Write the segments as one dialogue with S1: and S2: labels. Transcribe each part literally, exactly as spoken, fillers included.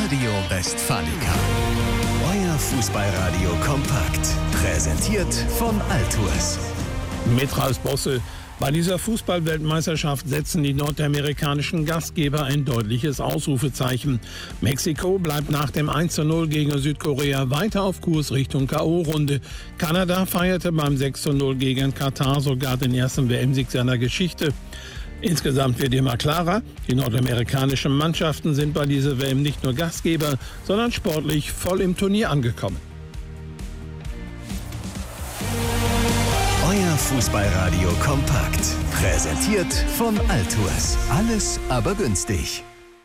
S1: Radio Westfalica. Euer Fußballradio kompakt. Präsentiert von Altours.
S2: Mit Ralf Bosse. Bei dieser Fußballweltmeisterschaft setzen die nordamerikanischen Gastgeber ein deutliches Ausrufezeichen. Mexiko bleibt nach dem eins zu null gegen Südkorea weiter auf Kurs Richtung K O-Runde. Kanada feierte beim sechs zu null gegen Katar sogar den ersten W M-Sieg seiner Geschichte. Insgesamt wird immer klarer, die nordamerikanischen Mannschaften sind bei dieser W M nicht nur Gastgeber, sondern sportlich voll im Turnier angekommen.
S1: Euer Fußballradio kompakt. Präsentiert von Altours. Alles aber günstig.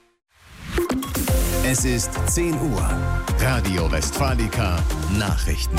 S1: Es ist zehn Uhr. Radio Westfalica Nachrichten.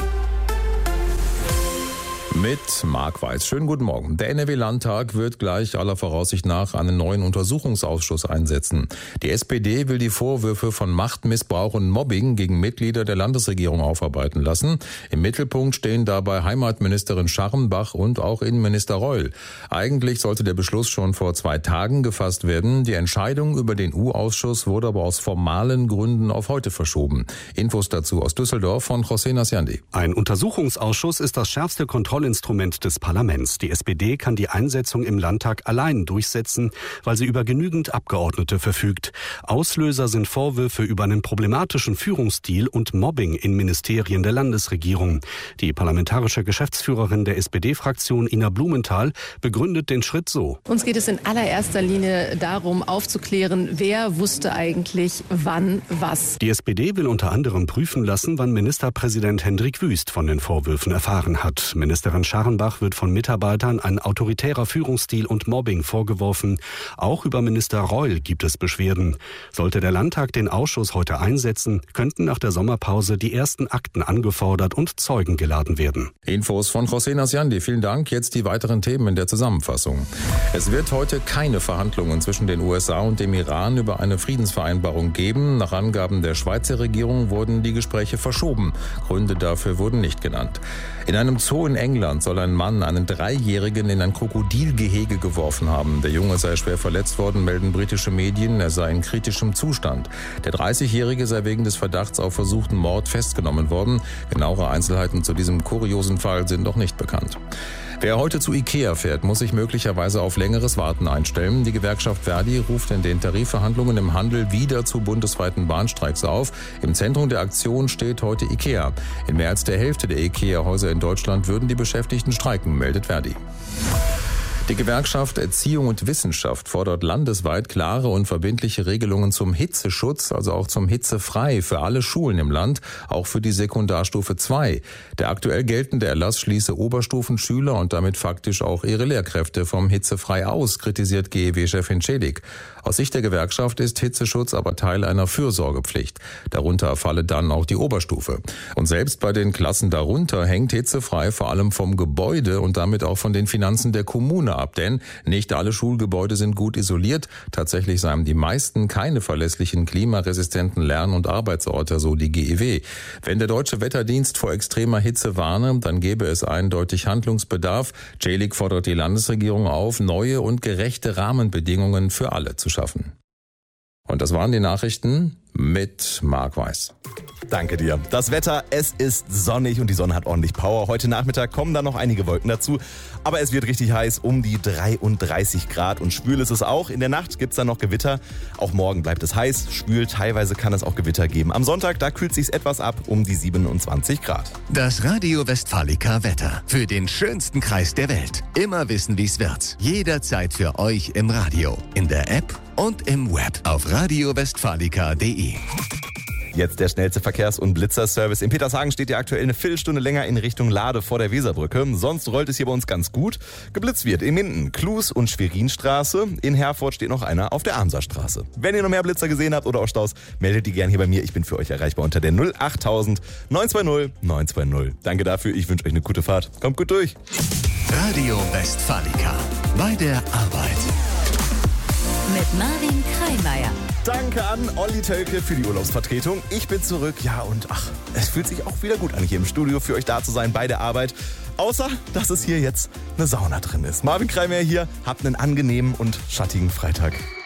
S3: Mit Marc Weiß. Schönen guten Morgen. Der N R W-Landtag wird gleich aller Voraussicht nach einen neuen Untersuchungsausschuss einsetzen. Die S P D will die Vorwürfe von Machtmissbrauch und Mobbing gegen Mitglieder der Landesregierung aufarbeiten lassen. Im Mittelpunkt stehen dabei Heimatministerin Scharrenbach und auch Innenminister Reul. Eigentlich sollte der Beschluss schon vor zwei Tagen gefasst werden. Die Entscheidung über den U-Ausschuss wurde aber aus formalen Gründen auf heute verschoben. Infos dazu aus Düsseldorf von José Nasciandi.
S4: Ein Untersuchungsausschuss ist das schärfste Kontrollinstrument des Parlaments. Die S P D kann die Einsetzung im Landtag allein durchsetzen, weil sie über genügend Abgeordnete verfügt. Auslöser sind Vorwürfe über einen problematischen Führungsstil und Mobbing in Ministerien der Landesregierung. Die parlamentarische Geschäftsführerin der S P D-Fraktion Ina Blumenthal begründet den Schritt so.
S5: Uns geht es in allererster Linie darum, aufzuklären, wer wusste eigentlich wann was.
S4: Die S P D will unter anderem prüfen lassen, wann Ministerpräsident Hendrik Wüst von den Vorwürfen erfahren hat. Ministerin Scharrenbach wird von Mitarbeitern ein autoritärer Führungsstil und Mobbing vorgeworfen. Auch über Minister Reul gibt es Beschwerden. Sollte der Landtag den Ausschuss heute einsetzen, könnten nach der Sommerpause die ersten Akten angefordert und Zeugen geladen werden.
S3: Infos von José Nasciandi. Vielen Dank. Jetzt die weiteren Themen in der Zusammenfassung. Es wird heute keine Verhandlungen zwischen den U S A und dem Iran über eine Friedensvereinbarung geben. Nach Angaben der Schweizer Regierung wurden die Gespräche verschoben. Gründe dafür wurden nicht genannt. In einem Zoo in England soll ein Mann einen Dreijährigen in ein Krokodilgehege geworfen haben. Der Junge sei schwer verletzt worden, melden britische Medien. Er sei in kritischem Zustand. Der dreißigjährige sei wegen des Verdachts auf versuchten Mord festgenommen worden. Genauere Einzelheiten zu diesem kuriosen Fall sind noch nicht bekannt. Wer heute zu Ikea fährt, muss sich möglicherweise auf längeres Warten einstellen. Die Gewerkschaft Verdi ruft in den Tarifverhandlungen im Handel wieder zu bundesweiten Bahnstreiks auf. Im Zentrum der Aktion steht heute Ikea. In mehr als der Hälfte der Ikea-Häuser in Deutschland würden die Beschäftigten streiken, meldet Verdi. Die Gewerkschaft Erziehung und Wissenschaft fordert landesweit klare und verbindliche Regelungen zum Hitzeschutz, also auch zum Hitzefrei für alle Schulen im Land, auch für die Sekundarstufe zwei. Der aktuell geltende Erlass schließe Oberstufenschüler und damit faktisch auch ihre Lehrkräfte vom Hitzefrei aus, kritisiert G E W-Chefin Schedig. Aus Sicht der Gewerkschaft ist Hitzeschutz aber Teil einer Fürsorgepflicht. Darunter falle dann auch die Oberstufe. Und selbst bei den Klassen darunter hängt Hitzefrei vor allem vom Gebäude und damit auch von den Finanzen der Kommune ab, denn nicht alle Schulgebäude sind gut isoliert. Tatsächlich seien die meisten keine verlässlichen klimaresistenten Lern- und Arbeitsorte, so die G E W. Wenn der Deutsche Wetterdienst vor extremer Hitze warne, dann gäbe es eindeutig Handlungsbedarf. Celik fordert die Landesregierung auf, neue und gerechte Rahmenbedingungen für alle zu schaffen. Und das waren die Nachrichten mit Marc Weiß.
S6: Danke dir. Das Wetter, es ist sonnig und die Sonne hat ordentlich Power. Heute Nachmittag kommen dann noch einige Wolken dazu. Aber es wird richtig heiß, um die dreiunddreißig Grad. Und schwül ist es auch. In der Nacht gibt es dann noch Gewitter. Auch morgen bleibt es heiß, schwül. Teilweise kann es auch Gewitter geben. Am Sonntag, da kühlt es sich etwas ab, um die siebenundzwanzig Grad.
S1: Das Radio Westfalica Wetter. Für den schönsten Kreis der Welt. Immer wissen, wie es wird. Jederzeit für euch im Radio, in der App und im Web auf radio westfalica punkt de.
S6: Jetzt der schnellste Verkehrs- und Blitzerservice. In Petershagen steht ihr aktuell eine Viertelstunde länger in Richtung Lade vor der Weserbrücke. Sonst rollt es hier bei uns ganz gut. Geblitzt wird in Minden, Klus und Schwerinstraße. In Herford steht noch einer auf der Amserstraße. Wenn ihr noch mehr Blitzer gesehen habt oder auch Staus, meldet die gerne hier bei mir. Ich bin für euch erreichbar unter der null acht null null neun zwei null neun zwei null. Danke dafür, ich wünsche euch eine gute Fahrt. Kommt gut durch.
S1: Radio Westfalica. Bei der Arbeit.
S7: Mit Marvin Kreimeier.
S6: Danke an Olli Tölke für die Urlaubsvertretung. Ich bin zurück, ja, und ach, es fühlt sich auch wieder gut an, hier im Studio für euch da zu sein bei der Arbeit. Außer, dass es hier jetzt eine Sauna drin ist. Marvin Kreimeier hier, habt einen angenehmen und schattigen Freitag.